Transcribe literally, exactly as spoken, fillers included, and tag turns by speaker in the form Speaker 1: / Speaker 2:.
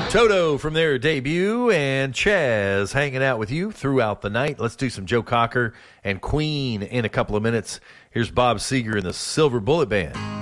Speaker 1: Toto from their debut, and Chaz hanging out with you throughout the night. Let's do some Joe Cocker and Queen in a couple of minutes. Here's Bob Seger and the Silver Bullet Band.